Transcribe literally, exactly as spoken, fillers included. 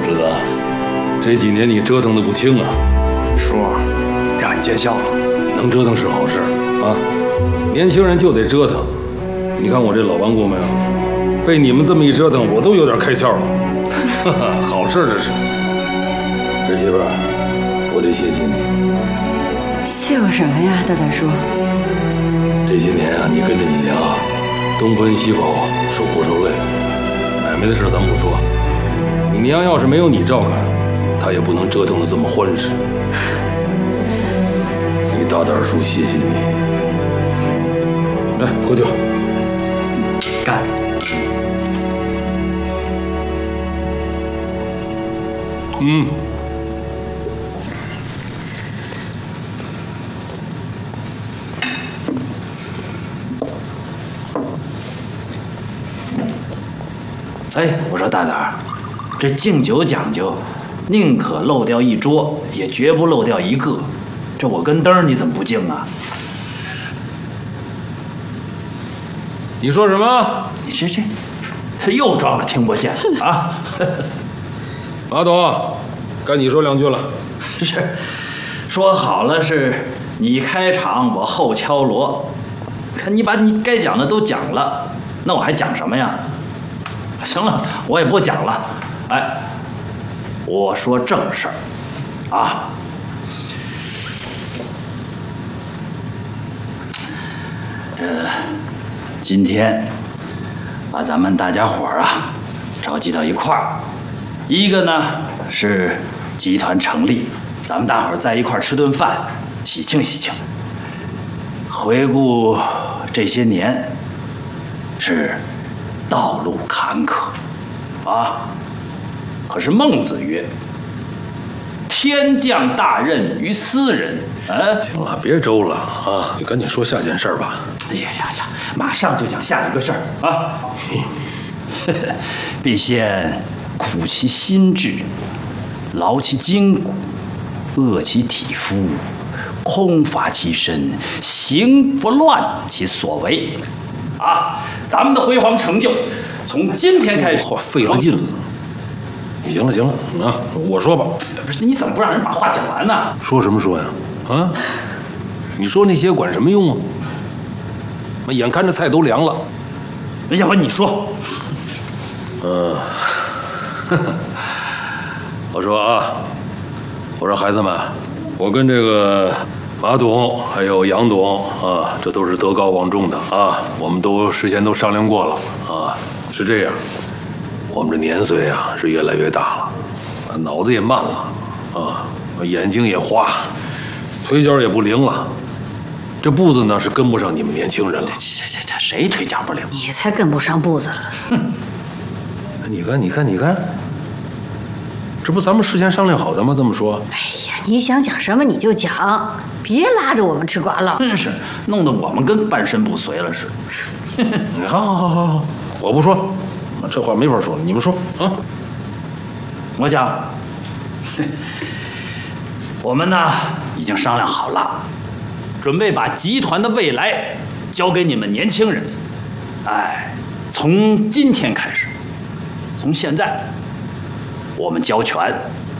志子，这几年你折腾的不轻啊。 叔，让你见笑了。 能折腾是好事啊，年轻人就得折腾。你看我这老顽固没有？被你们这么一折腾，我都有点开窍了。哈哈，好事这是。儿媳妇儿，我得谢谢你。 谢我什么呀，大大叔？ 这些年啊，你跟着你娘东奔西跑，受苦受累，买卖的事咱不说，你娘要是没有你照看，她也不能折腾的这么欢实。你大胆叔，谢谢你。来，喝酒。 干。 嗯。 哎，我说大胆儿，这敬酒讲究，宁可漏掉一桌，也绝不漏掉一个。这我跟灯儿你怎么不敬啊？ 你说什么？ 你这这，他又装着听不见啊！ 马董，该你说两句了。 是，说好了是你开场，我后敲锣。可你把你该讲的都讲了，那我还讲什么呀？行了，我也不讲了。哎，我说正事儿啊。这今天把咱们大家伙儿啊召集到一块儿，一个呢是集团成立，咱们大伙儿在一块儿吃顿饭，喜庆喜庆。回顾这些年，是道路坎坷啊。可是孟子曰：“天降大任于斯人。”哎， 行了，别周了啊！你赶紧说下件事儿吧。 哎呀呀呀，马上就讲下一个事儿啊！必先苦其心志，劳其筋骨，饿其体肤，空乏其身，行不乱其所为。啊，咱们的辉煌成就，从今天开始， 话费了劲了。行了行了啊，我说吧。 不是，你怎么不让人把话讲完呢？ 说什么说呀？啊，你说那些管什么用啊？那眼看着菜都凉了。 要不然你说。 嗯，我说啊，我说孩子们，我跟这个马董还有杨董啊，这都是德高望重的啊，我们都事先都商量过了啊，是这样，我们这年岁啊是越来越大了，脑子也慢了啊，眼睛也花，腿脚也不灵了，这步子呢是跟不上你们年轻人了。 这这这谁腿脚不灵？ 你才跟不上步子了。哼！ 你看，你看，你看，这不咱们事先商量好的吗？这么说。 哎呀，你想讲什么你就讲，别拉着我们吃瓜了。 真是弄得我们跟半身不遂了似的。 好好好好好，我不说，这话没法说，你们说啊。 我讲，我们呢已经商量好了，准备把集团的未来交给你们年轻人。哎，从今天开始，从现在，我们交权